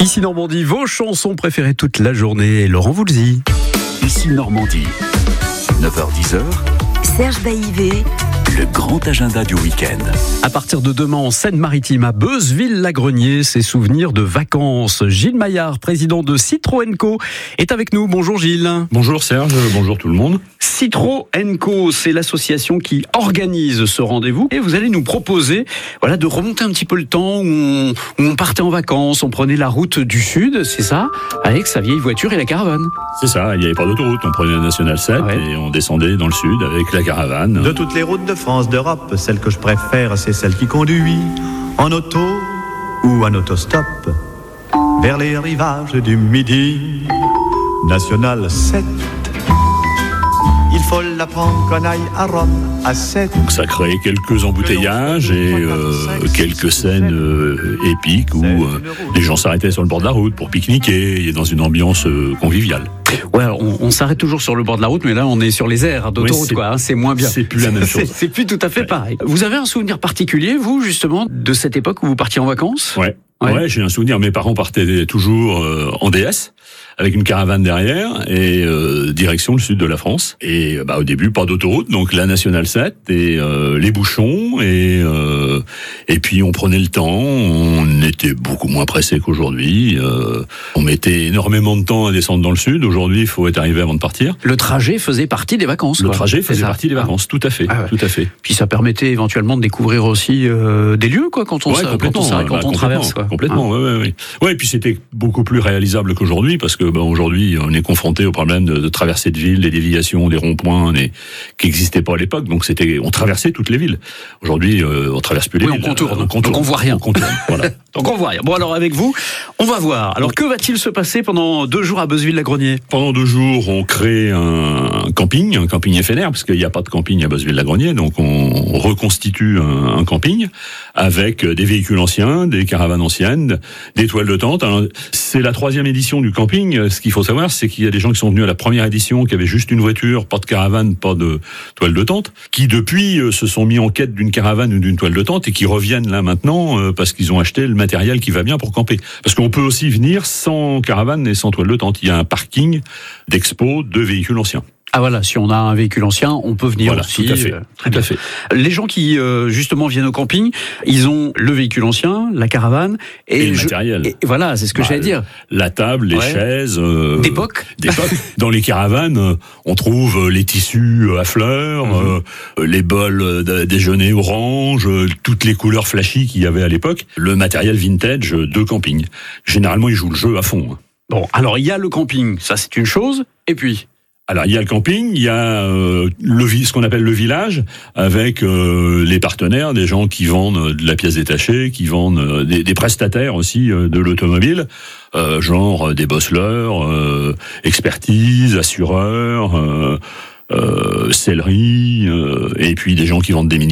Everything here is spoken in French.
Ici Normandie, vos chansons préférées toute la journée. Laurent Voulzy. Ici Normandie, 9h-10h, Serge Baïvé, le grand agenda du week-end. À partir de demain, en Seine-Maritime, à Beuzeville-la-Grenier, ses souvenirs de vacances. Gilles Maillard, président de Citroën Co, est avec nous. Bonjour Gilles. Bonjour Serge, bonjour tout le monde. Citroën Co, c'est l'association qui organise ce rendez-vous. Et vous allez nous proposer de remonter un petit peu le temps où on partait en vacances, on prenait la route du Sud, c'est ça, avec sa vieille voiture et la caravane. C'est ça, il n'y avait pas d'autoroute, on prenait la Nationale 7 et on descendait dans le Sud avec la caravane. De toutes les routes de France, d'Europe, celle que je préfère, c'est celle qui conduit en auto ou en autostop vers les rivages du Midi. Nationale 7. Il faut la prendre qu'on aille à Rome à 7. Donc ça créait quelques embouteillages et quelques scènes épiques où les gens s'arrêtaient sur le bord de la route pour pique-niquer et dans une ambiance conviviale. Ouais, on s'arrête toujours sur le bord de la route, mais là on est sur les aires d'autoroute, c'est moins bien. C'est plus la même chose. C'est plus tout à fait pareil. Vous avez un souvenir particulier, vous, justement, de cette époque où vous partiez en vacances ? Ouais, j'ai un souvenir. Mes parents partaient toujours en DS avec une caravane derrière et direction le sud de la France. Et au début, pas d'autoroute, donc la Nationale 7 et les bouchons et puis on prenait le temps. On était beaucoup moins pressé qu'aujourd'hui. On mettait énormément de temps à descendre dans le sud. Aujourd'hui, il faut être arrivé avant de partir. Le trajet faisait partie des vacances. Le trajet faisait partie des vacances, tout à fait, tout à fait. Puis ça permettait éventuellement de découvrir aussi des lieux, quand on traverse. Complètement, ouais. Ouais, et puis c'était beaucoup plus réalisable qu'aujourd'hui, parce que aujourd'hui, on est confronté au problème de traversée de ville, des déviations, des ronds-points, qui n'existaient pas à l'époque. Donc on traversait toutes les villes. Aujourd'hui, on traverse plus les villes. On contourne. Donc on voit rien. Voilà. Donc on voit rien. Bon, alors avec vous, on va voir. Alors que va-t-il se passer pendant 2 jours à Beuzeville-la-Grenier ? Pendant 2 jours, on crée un camping éphémère, parce qu'il n'y a pas de camping à Beuzeville-la-Grenier, donc on reconstitue un camping avec des véhicules anciens, des caravanes anciennes, des toiles de tente. Alors, c'est la 3e édition du camping. Ce qu'il faut savoir, c'est qu'il y a des gens qui sont venus à la première édition, qui avaient juste une voiture, pas de caravane, pas de toile de tente, qui depuis se sont mis en quête d'une caravane ou d'une toile de tente et qui reviennent là maintenant parce qu'ils ont acheté le matériel qui va bien pour camper. Parce qu'on peut aussi venir sans caravane et sans toile de tente. Il y a un parking d'expo de véhicules anciens. Ah voilà, si on a un véhicule ancien, on peut venir aussi. Tout à fait. Les gens qui justement viennent au camping, ils ont le véhicule ancien, la caravane et le matériel. Et voilà, c'est ce que j'allais dire. La table, les chaises. D'époque. Dans les caravanes, on trouve les tissus à fleurs, les bols déjeuner orange, toutes les couleurs flashy qu'il y avait à l'époque. Le matériel vintage de camping. Généralement, ils jouent le jeu à fond. Bon, alors il y a le camping, ça c'est une chose, et puis. Alors, il y a le camping, il y a ce qu'on appelle le village, avec les partenaires, des gens qui vendent de la pièce détachée, qui vendent des prestataires aussi de l'automobile, genre des bosseleurs, expertise, assureurs, sellerie, et puis des gens qui vendent des mini